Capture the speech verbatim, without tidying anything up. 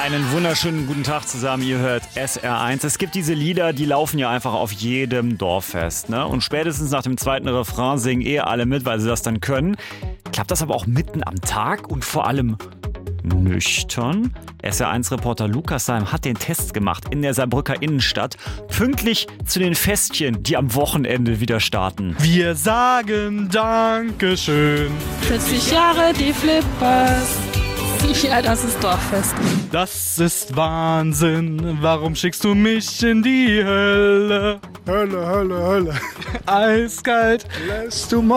Einen wunderschönen guten Tag zusammen, ihr hört S R eins. Es gibt diese Lieder, die laufen ja einfach auf jedem Dorffest, ne? Und spätestens nach dem zweiten Refrain singen eh alle mit, weil sie das dann können. Klappt das aber auch mitten am Tag und vor allem nüchtern? S R eins-Reporter Lukas Salm hat den Test gemacht in der Saarbrücker Innenstadt, pünktlich zu den Festchen, die am Wochenende wieder starten. Wir sagen Dankeschön. vierzig Jahre die Flippers. Ja, das ist Dorffest. Das ist Wahnsinn. Warum schickst du mich in die Hölle? Hölle, Hölle, Hölle. Eiskalt Lässt du